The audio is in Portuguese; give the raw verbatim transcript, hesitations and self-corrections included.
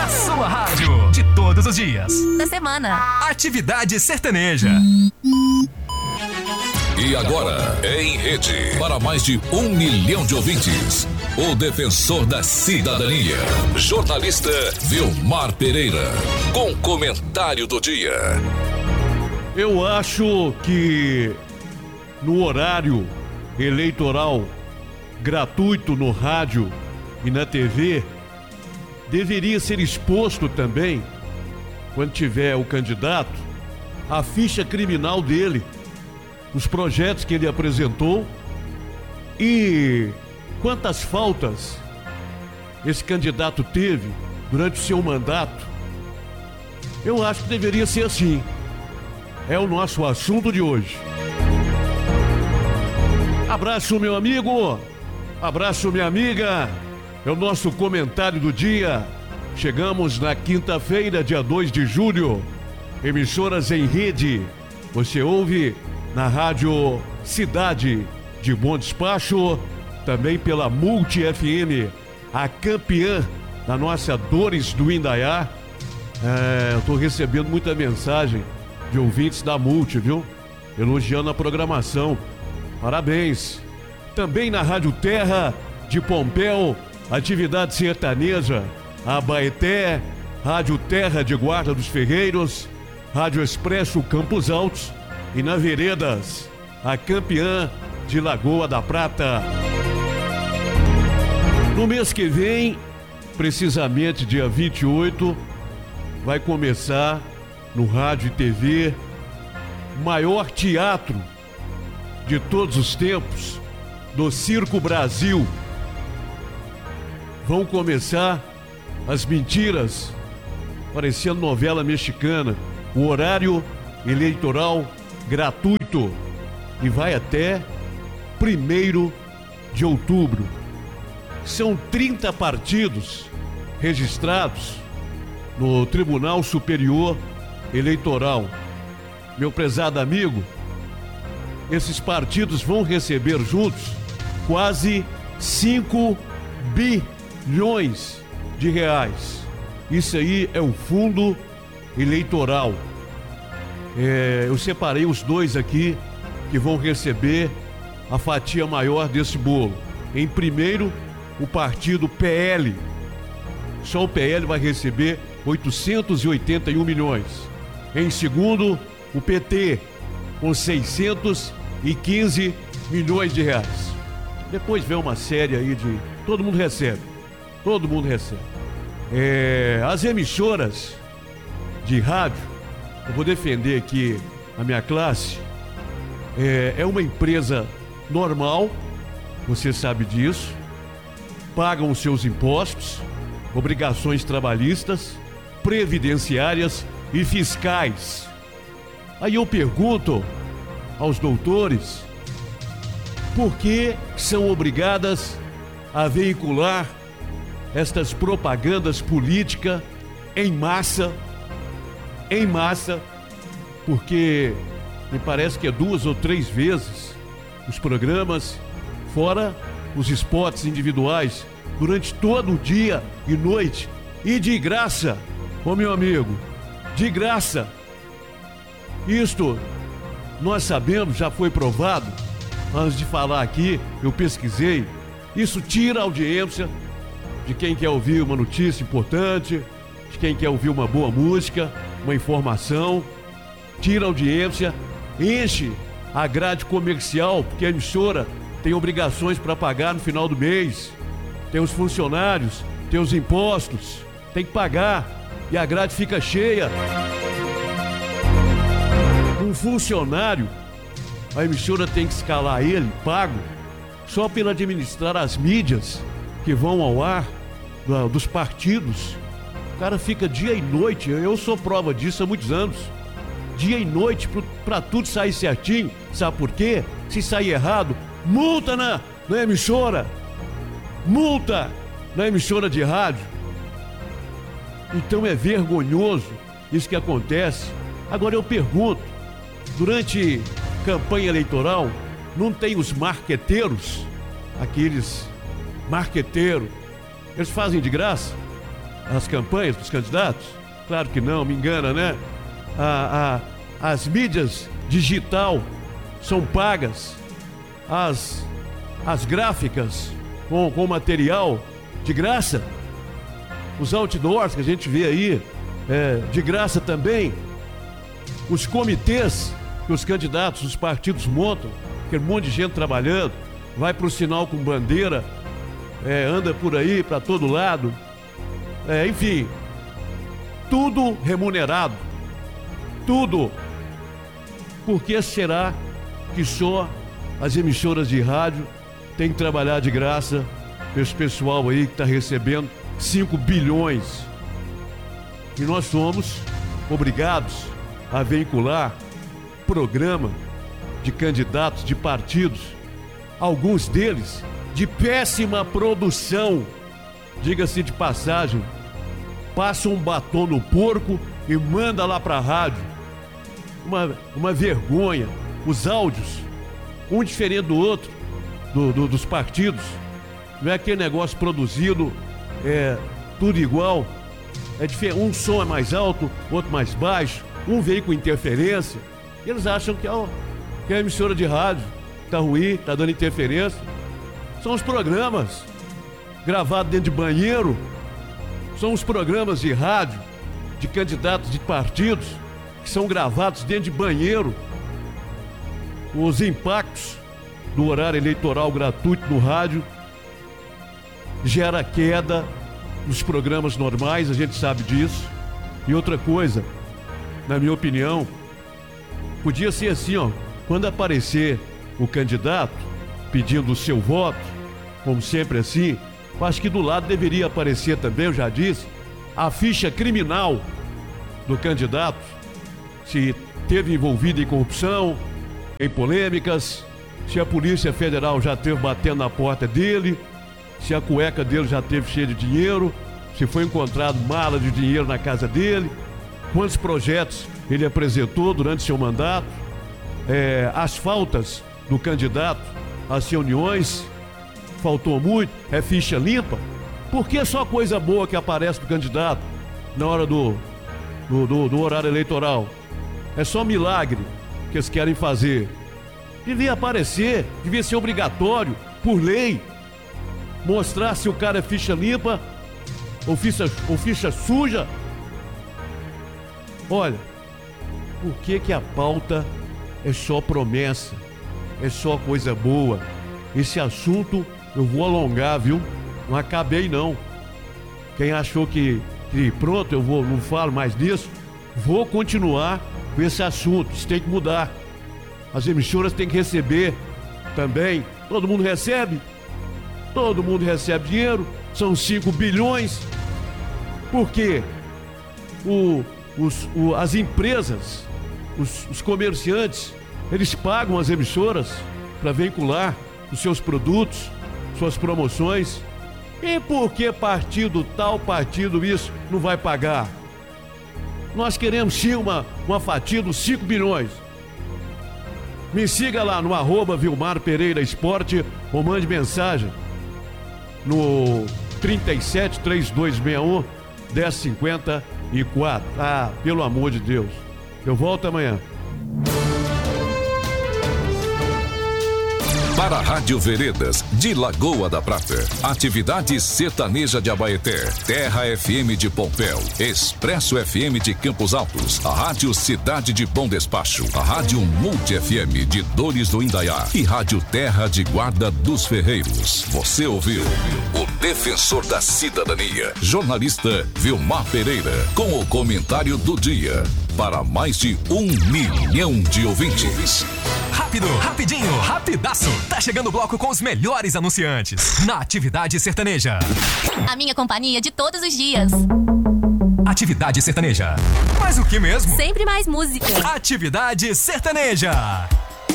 A sua rádio de todos os dias. Da semana. Atividade sertaneja. E agora, em rede, para mais de um milhão de ouvintes, o defensor da cidadania, jornalista Vilmar Pereira, com comentário do dia. Eu acho que no horário eleitoral gratuito no rádio e na T V, deveria ser exposto também, quando tiver o candidato, a ficha criminal dele, os projetos que ele apresentou e quantas faltas esse candidato teve durante o seu mandato. Eu acho que deveria ser assim. É o nosso assunto de hoje. Abraço, meu amigo. Abraço, minha amiga. É o nosso comentário do dia. Chegamos na quinta-feira, dia dois de julho. Emissoras em rede. Você ouve na Rádio Cidade de Bom Despacho, também pela Multi F M, a campeã da nossa Dores do Indaiá. É, eu estou recebendo muita mensagem de ouvintes da Multi, viu? Elogiando a programação. Parabéns. Também na Rádio Terra de Pompéu, atividade sertaneja, Abaeté, Rádio Terra de Guarda dos Ferreiros, Rádio Expresso Campos Altos e na Veredas, a campeã de Lagoa da Prata. No mês que vem, precisamente dia vinte e oito, vai começar no rádio e T V o maior teatro de todos os tempos do Circo Brasil. Vão começar as mentiras, parecendo novela mexicana, o horário eleitoral gratuito e vai até primeiro de outubro. São trinta partidos registrados no Tribunal Superior Eleitoral. Meu prezado amigo, esses partidos vão receber juntos quase cinco bilhões de reais. Isso aí é o fundo eleitoral. É, eu separei os dois aqui que vão receber a fatia maior desse bolo. Em primeiro, o partido P L. Só o P L vai receber oitocentos e oitenta e um milhões. Em segundo, o P T, com seiscentos e quinze milhões de reais. Depois vem uma série aí de... Todo mundo recebe. Todo mundo recebe. É, as emissoras de rádio, eu vou defender aqui a minha classe, é, é uma empresa normal, você sabe disso, pagam os seus impostos, obrigações trabalhistas, previdenciárias e fiscais. Aí eu pergunto aos doutores por que são obrigadas a veicular estas propagandas políticas em massa, em massa, porque me parece que é duas ou três vezes os programas, fora os spots individuais, durante todo o dia e noite, e de graça, ô meu amigo, de graça. Isto nós sabemos, já foi provado, antes de falar aqui, eu pesquisei, isso tira a audiência de quem quer ouvir uma notícia importante, de quem quer ouvir uma boa música, uma informação, tira a audiência, enche a grade comercial, porque a emissora tem obrigações para pagar no final do mês, tem os funcionários, tem os impostos, tem que pagar, e a grade fica cheia. Um funcionário, a emissora tem que escalar ele, pago, só pela administrar as mídias que vão ao ar, da, dos partidos. O cara fica dia e noite, eu sou prova disso há muitos anos, dia e noite para tudo sair certinho. Sabe por quê? Se sair errado, multa na, na emissora, multa na emissora de rádio. Então é vergonhoso isso que acontece. Agora eu pergunto, durante campanha eleitoral, não tem os marqueteiros, aqueles marqueteiros, eles fazem de graça? as campanhas dos candidatos? Claro que não, me engana, né? A, a, as mídias digital são pagas, as, as gráficas com, com material de graça, os outdoors que a gente vê aí, é, de graça também, os comitês que os candidatos, os partidos montam, aquele monte de gente trabalhando, vai pro sinal com bandeira, é, anda por aí para todo lado, é, enfim, tudo remunerado, tudo. Por que será que só as emissoras de rádio têm que trabalhar de graça? Esse pessoal aí que está recebendo cinco bilhões. E nós somos obrigados a veicular programa de candidatos, de partidos, alguns deles de péssima produção, diga-se de passagem, passa um batom no porco e manda lá para a rádio. Uma, uma vergonha. Os áudios, um diferente do outro, do, do, dos partidos. Não é aquele negócio produzido, é tudo igual. É diferente. Um som é mais alto, outro mais baixo, um veio com interferência. Eles acham que, ó, que a emissora de rádio tá ruim, tá dando interferência. São os programas gravados dentro de banheiro, são os programas de rádio de candidatos de partidos que são gravados dentro de banheiro. Os impactos do horário eleitoral gratuito no rádio gera queda nos programas normais, a gente sabe disso. E outra coisa, na minha opinião, podia ser assim, ó, quando aparecer o candidato pedindo o seu voto, como sempre assim, acho que do lado deveria aparecer também, eu já disse, a ficha criminal do candidato, se teve envolvido em corrupção, em polêmicas, se a Polícia Federal já esteve batendo na porta dele, se a cueca dele já esteve cheia de dinheiro, se foi encontrado mala de dinheiro na casa dele, quantos projetos ele apresentou durante seu mandato, é, as faltas do candidato às reuniões, faltou muito, é ficha limpa. Por que só coisa boa que aparece do candidato na hora do, do, do, do horário eleitoral? É só milagre que eles querem fazer. Devia aparecer, devia ser obrigatório, por lei, mostrar se o cara é ficha limpa ou ficha, ou ficha suja. Olha, por que que a pauta é só promessa, é só coisa boa? Esse assunto eu vou alongar, viu? Não acabei não. Quem achou que, que pronto, eu vou, não falo mais disso, vou continuar com esse assunto. Isso tem que mudar. As emissoras têm que receber também. Todo mundo recebe? Todo mundo recebe dinheiro. São cinco bilhões. Por quê? O, os, o, as empresas, os, os comerciantes, eles pagam as emissoras para vincular os seus produtos, suas promoções. E por que partido tal, partido isso, não vai pagar? Nós queremos sim uma, uma fatia dos cinco bilhões. Me siga lá no arroba Vilmar Pereira Esporte ou mande mensagem no trinta e sete, trinta e dois sessenta e um, dez cinquenta e quatro. Ah, pelo amor de Deus. Eu volto amanhã. Para a Rádio Veredas, de Lagoa da Prata. Atividade Sertaneja de Abaeté. Terra F M de Pompéu. Expresso F M de Campos Altos. A Rádio Cidade de Bom Despacho. A Rádio Multi F M de Dores do Indaiá. E Rádio Terra de Guarda dos Ferreiros. Você ouviu o Defensor da Cidadania. Jornalista Vilmar Pereira. Com o comentário do dia. Para mais de um milhão de ouvintes. Rápido, rapidinho, rapidaço. Tá chegando o bloco com os melhores anunciantes na Atividade Sertaneja. A minha companhia de todos os dias. Atividade Sertaneja. Mas o que mesmo? Sempre mais música. Atividade Sertaneja.